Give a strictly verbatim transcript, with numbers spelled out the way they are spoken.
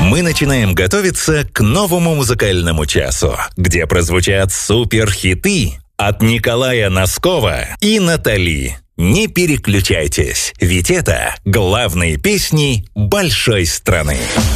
Мы начинаем готовиться к новому музыкальному часу, где прозвучат суперхиты от Николая Носкова и Натали. Не переключайтесь, ведь это главные песни большой страны.